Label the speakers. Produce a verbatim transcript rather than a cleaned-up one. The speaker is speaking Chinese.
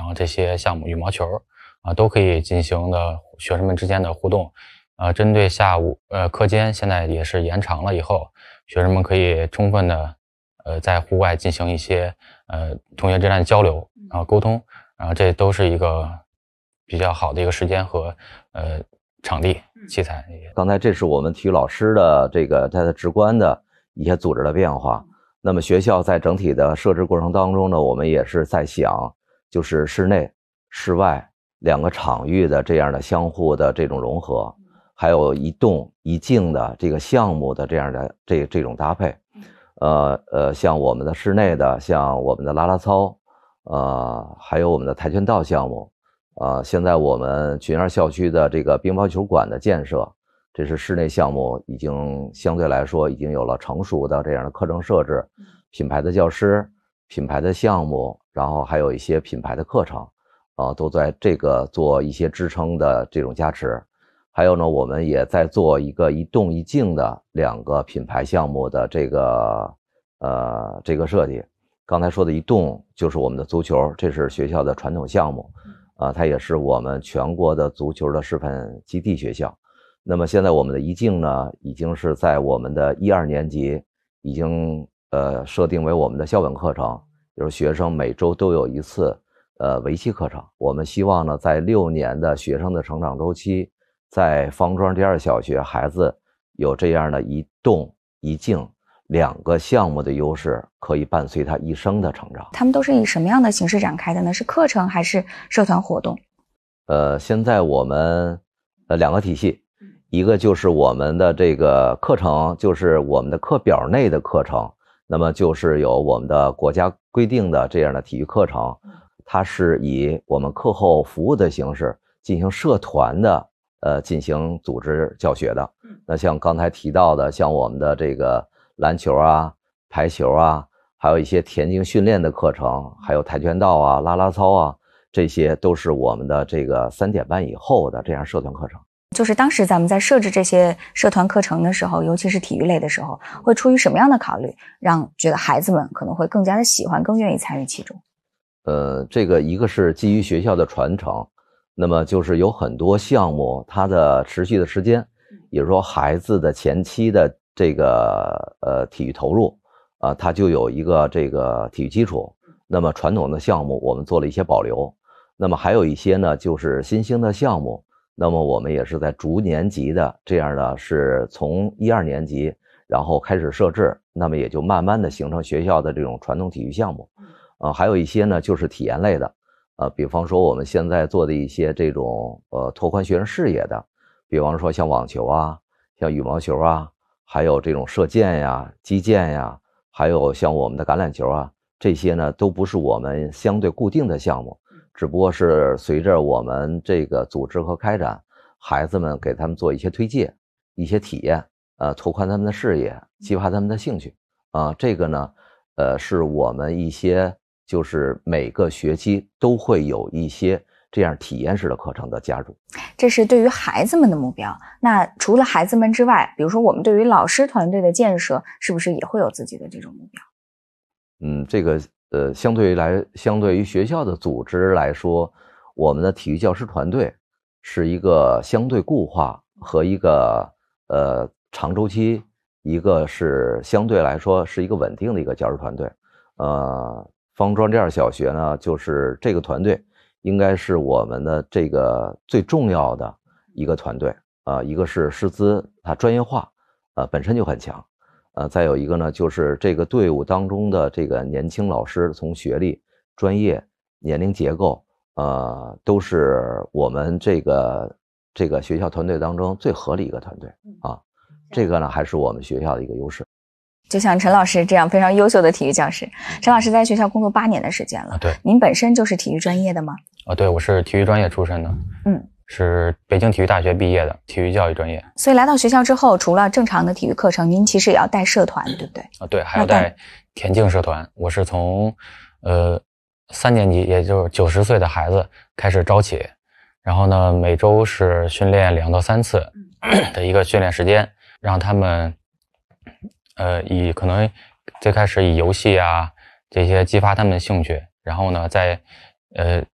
Speaker 1: 后这些项目羽毛球啊、呃、都可以进行的学生们之间的互动。呃，针对下午呃课间现在也是延长了以后，学生们可以充分的呃在户外进行一些呃同学之间的交流然后沟通，然后这都是一个比较好的一个时间和呃场地器材。
Speaker 2: 刚才这是我们体育老师的这个他的直观的一些组织的变化。那么学校在整体的设置过程当中呢，我们也是在想，就是室内室外两个场域的这样的相互的这种融合，还有一动一静的这个项目的这样的这这种搭配。呃呃，像我们的室内的，像我们的啦啦操，呃，还有我们的跆拳道项目。呃，现在我们群园校区的这个乒乓球馆的建设，这是室内项目，已经相对来说已经有了成熟的这样的课程设置，品牌的教师、品牌的项目，然后还有一些品牌的课程，啊，都在这个做一些支撑的这种加持。还有呢，我们也在做一个一动一静的两个品牌项目的这个呃这个设计。刚才说的一动就是我们的足球，这是学校的传统项目，啊，它也是我们全国的足球的示范基地学校。那么现在我们的一静呢，已经是在我们的一二年级已经呃设定为我们的校本课程，就是学生每周都有一次呃围棋课程。我们希望呢，在六年的学生的成长周期，在方庄第二小学，孩子有这样的一动一静两个项目的优势，可以伴随他一生的成长。
Speaker 3: 他们都是以什么样的形式展开的呢？是课程还是社团活动？
Speaker 2: 呃，现在我们呃两个体系，一个就是我们的这个课程，就是我们的课表内的课程，那么就是有我们的国家规定的这样的体育课程，它是以我们课后服务的形式进行社团的呃进行组织教学的。那像刚才提到的，像我们的这个篮球啊、排球啊，还有一些田径训练的课程，还有跆拳道啊、啦啦操啊，这些都是我们的这个三点半以后的这样社团课程。
Speaker 3: 就是当时咱们在设置这些社团课程的时候，尤其是体育类的时候，会出于什么样的考虑，让觉得孩子们可能会更加的喜欢，更愿意参与其中？
Speaker 2: 呃，这个一个是基于学校的传承，那么就是有很多项目它的持续的时间，也就是说孩子的前期的这个呃体育投入啊、呃，它就有一个这个体育基础。那么传统的项目我们做了一些保留，那么还有一些呢就是新兴的项目。那么我们也是在逐年级的这样的，是从一二年级然后开始设置，那么也就慢慢的形成学校的这种传统体育项目。呃，还有一些呢就是体验类的，呃，比方说我们现在做的一些这种呃拓宽学生视野的，比方说像网球啊、像羽毛球啊，还有这种射箭呀、击剑呀，还有像我们的橄榄球啊，这些呢都不是我们相对固定的项目。只不过是随着我们这个组织和开展，孩子们给他们做一些推介、一些体验，呃，拓宽他们的视野，激发他们的兴趣，啊、呃，这个呢，呃，是我们一些就是每个学期都会有一些这样体验式的课程的加入。
Speaker 3: 这是对于孩子们的目标。那除了孩子们之外，比如说我们对于老师团队的建设，是不是也会有自己的这种目标？
Speaker 2: 嗯，这个。呃，相对于来，相对于学校的组织来说，我们的体育教师团队是一个相对固化和一个呃长周期，一个是相对来说是一个稳定的一个教师团队。呃，方庄第二小学呢，就是这个团队应该是我们的这个最重要的一个团队啊、呃，一个是师资它专业化，呃，本身就很强。呃，再有一个呢，就是这个队伍当中的这个年轻老师，从学历、专业、年龄结构，呃，都是我们这个这个学校团队当中最合理一个团队啊。这个呢，还是我们学校的一个优势。
Speaker 3: 就像陈老师这样非常优秀的体育教师，陈老师在学校工作八年的时间了。
Speaker 1: 啊，对。
Speaker 3: 您本身就是体育专业的吗？
Speaker 1: 啊，对，我是体育专业出身的。
Speaker 3: 嗯。
Speaker 1: 是北京体育大学毕业的，体育教育专业。
Speaker 3: 所以来到学校之后，除了正常的体育课程，您其实也要带社团，对不对？
Speaker 1: 啊，对，还要带田径社团。我是从呃三年级，也就是九十岁的孩子开始招起，然后呢，每周是训练两到三次的一个训练时间，让他们呃以可能最开始以游戏啊这些激发他们的兴趣，然后呢，在呃